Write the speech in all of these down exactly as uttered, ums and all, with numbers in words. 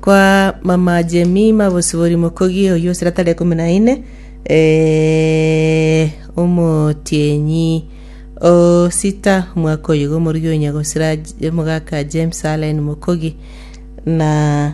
kwa mama Jemima Bosibori Mukogi oyo sira tarehe kumi na nne eh omotienyi o sita mwaka oyo muriyo nyagosira mugaka James Allen Mukogi na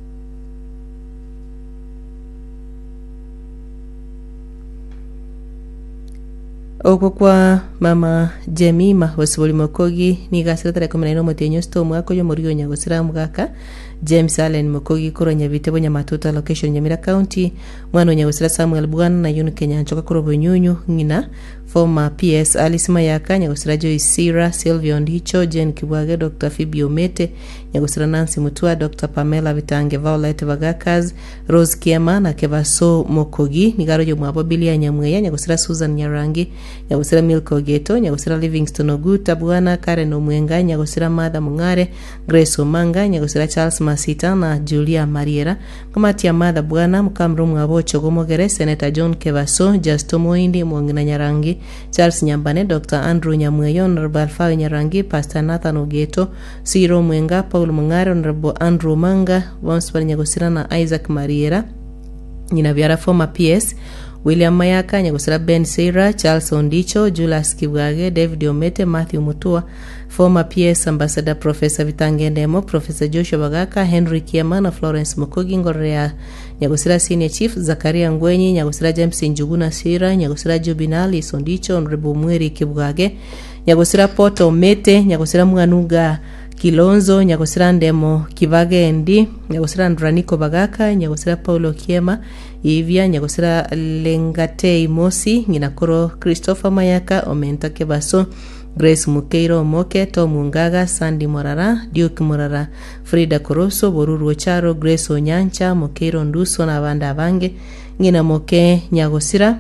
oko kwa mama Jemima Bosibori Mukogi ni gasira tarehe kumi na nne omotienyi sto mwaka oyo muriyo nyagosira mugaka James Allen Mukogi kuronya bitebo Nyamatuta location Nyamira County mwana nyagosira Samuel Bwana na Yunu Kenya nchoka kurobo nyunyu ngina former P S Alice Mayaka nyagosira Joyce Sira Sylvia Ndicho Jen Kibwage Doctor Phoebe Omete nyagosira Nancy Mutua Doctor Pamela Vitange Violet Vagakas Rose Kiema na Kevaso Mukogi nigaro yo mwabo Bilia Nyamweya nyagosira Susan Nyarangi nyagosira Milko Geto nyagosira Livingston Oguta Bwana Karen Omwenga nyagosira Mada Mungare Grace Omanga nyagosira Charles Masita na Julia Mariera kamati ya Mada Bwana Mukamru Mwabocho Gomogere Senator John Kevaso Justo Moindi Mwangina Nyarangi Charles Nyambane Doctor Andrew Nyamweyo Honorable Fawe Nyarangi Pastor Nathan Ogeto Siro Mwenga Paul Mungare Honorable Andrew Manga Wanspa nyagosira na Isaac Mariera nyina biara former P S William Mayaka nyagosira Ben Seira Charles Ondicho Julius Kibwage David Omete Matthew Mutua former P S Ambassador Professor Vitange Ndemo Professor Joshua Bagaka Henry Kiema na Florence Mukogi Ngorea nyagosira Senior Chief Zakaria Ngwenyi nyagosira James Njuguna Sira nyagosira Jubinali Sondicho Honorable Mweri Kibwage nyagosira Poto Omete nyagosira Mwanuga Kilonzo nyagosira Ndemo Kibage Ndi nyagosira Ndraniko Bagaka nyagosira Paulo Kiema Ivia nyagosira Lengate Mosi nginakoro Christopher Mayaka Omenta Kebaso Grace Mukeiro Moke Tom Mungaga Sandy Morara Duke Morara Frida Koroso Boruru Ocharo Grace Onyancha Mukeiro Nduso na banda abange ngina Moke nyagosira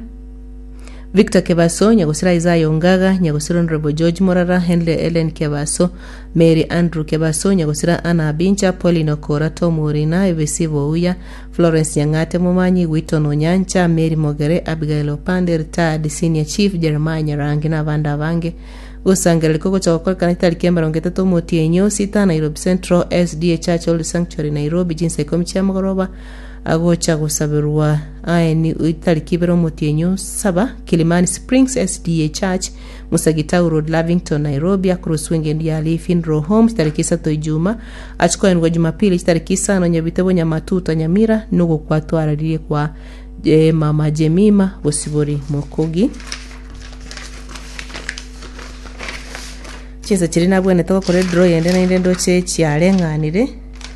Victor Kebaso nyagosira Isaiah Ongaga nyagosira Honorable George Morara Henry Ellen Kebaso Mary Andrew Kebaso nyagosira Anna Bincha Pauline Okora Tom Urina Evesivo Uya Florence Nyangate Mumanyi Wito Onyancha Mary Mogere Abigail Opande retired Senior Chief Jeremiah Nyarangi na banda abange usangere koko chokol kanita likemba rongetatu motienyo sita Nairobi Central S D A Church Old Sanctuary Nairobi jinsi komicha magoroba agocha gusabirwa aeni italikibero motienyo saba Kilimani Springs S D A Church Musagitau Road Lavington Nairobi akuruswenge ndi ali Finro Homes tarikisa to Juma achiko en Jumapili tarikisa no nyabitebo Nyamatuta Nyamira nugo kwatwara liye kwa e, mama Jemima Bosibori Mukogi Chinza chirina bwene toko kore draw yende na inde ndoche chialenganire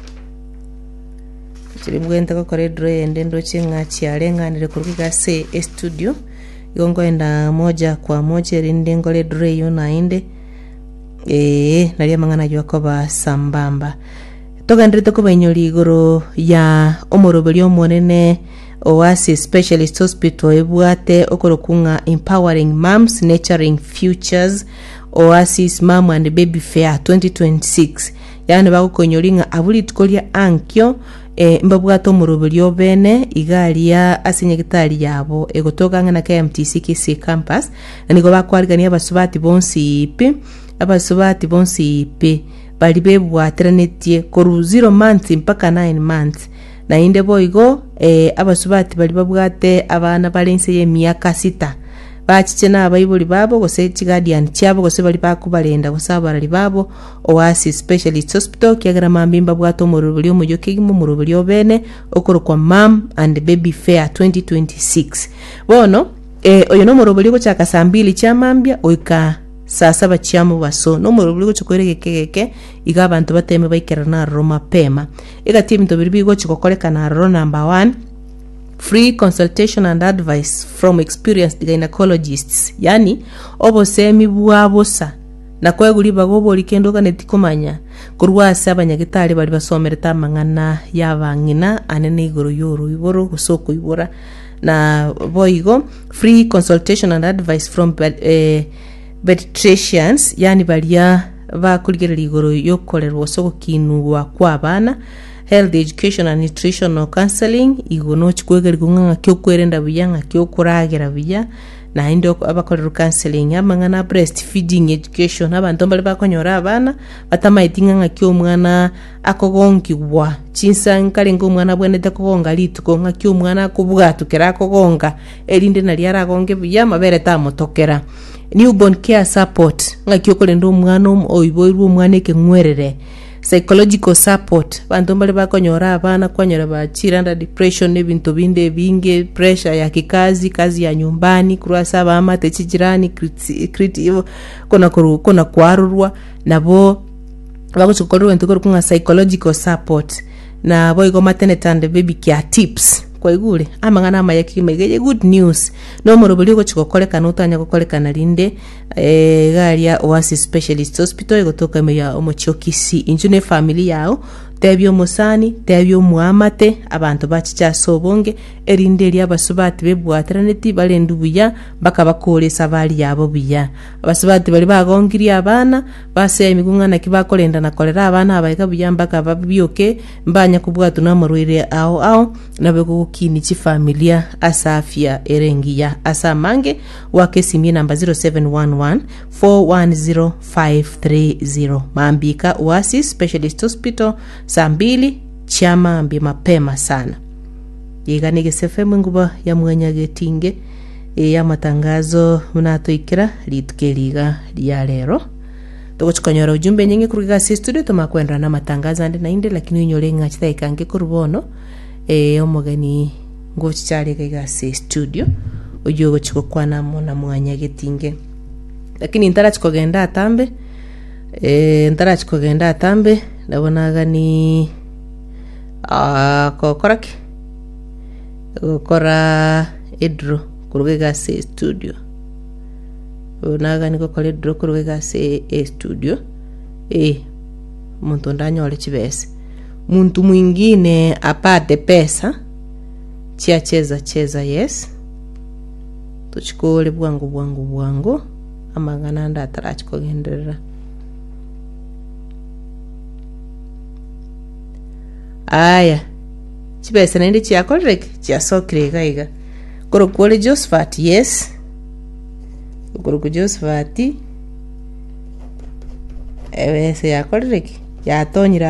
chiri bwene toko kore draw yende ndoche nga chialenganire kuruka se studio yongo enda moja kwa moja rinde ngole draw yo na inde eh nalia mangana jwa koba sambamba toka ndrito ko banyoli igoro ya omorobeli omonene Oasis Specialist Hospital ebwate okorokunga Empowering Moms Nurturing Futures Oasis Mom and Baby Fair twenty twenty-six yani bakukonyolinga abuli tukolya ankyo e, mbabwato murobeli obene igalia asinyekitali yabo egotokanga na K M T C K C campus niko bakwarigania abasubati bonsi ipi abasubati bonsi ipi bali bebwaterenetie koru zero months mpaka nine months na inde boigo e, abasubati bali babwate abana balense ye myaka sita bachichena abayibuli babo gose chigadian cyabo gose bali bakubalenda gosabara libabo Oasis Specialist Hospital kiagara mambimba bwato murubuli omujoki mu murubuli obene okoro kwa Mom and Baby Fair twenty twenty-six bono e, oyo no murubuli ko chaka sambili chamambya oika saa saba chiamu baso no murubuli ko chokorege keke iga abantu bateme baikera na Roma pema ega team to biribi go chikokoleka na ro number one free consultation and advice from experienced gynecologists yani obo semi buabosa na kweguli bagobo likendo kanetikomanya kurwasa abanyagitari bali basomereta mangana yabangina anene igoro yoro iboro gusoko ibora na boigo free consultation and advice from eh, pediatricians yani balia bakuligerera igoro yokorerwa soko kinugwa kwa bana health education and nutritional counseling igono chikwegeri kunga kyo kwerenda biyanga kyo kuragera biya na indi abakorera counseling amangana breastfeeding education abantu mbali bakonyora abana batamaitinga ngaki omwana akogongigwa chinsa nkale ngo omwana bwenete kogonga lituko ngaki omwana akubwatukera akogonga erinde nali aragonge buya mabere tamotokera newborn care support ngaki okolenda omwana oiboirwa omwana ekengwerere psychological support bantu mbali bakonyora abana kwanyora bachira nda depression nebintu binde binge pressure ya kikazi kazi ya nyumbani kurasa abama techijirani creative kona kuru kona kwarurwa nabo bakuchokorwa ntokoro kunga psychological support na boy go maternity and baby care tips kwa igule amangana amayaki megeje good news no morobuli ko chikokoleka notanya kokoleka nalinde eh garia Oasis Specialist Hospital gotoka meya omochokisi injune family yao tebyo musani tebyo muamate abantu bachicha sobonge erinde lya basubati bebwateraneti balendu buya bakabakolesa bali yabo buya abasubati bali bagongiria abana base emigungana kibakolenda na kolera abana abayika buya mbaka babyoke mbanya kubwatu na morwire ao ao nabego kini chi familia asafia erengia asamange wake simie namba zero seven one one four one zero five three zero Mambika Oasis Specialist Hospital Sambili chama ambi mapema sana yiganige sefemu nguba ya mwanya getinge e ya matangazo munatoikira litukeliga lya lero tokochukanyora ujumbe nyingi kuruga studio tumakwenda na matangazo ande nainde lakini unyole ngachita ikange kurubono e omogeni ngochichari kaiga se studio ujogo chiko kwana mona mwanya getinge lakini ntara chikogenda atambe e ntara chikogenda atambe nabonaga ni ah kokoraki kokora edro kuruga se studio naga niko kole edro kuruga se e studio e muntu ndanyole chibese muntu mwingine apate pesa chia cheza cheza yes tuchikole bwangu bwangu bwangu amangana nda tarachikogendera aya chibese nende chiakorek chiasokre gaiga korokole Josephat yes koroko Josephat ewese yakorek ya tonyira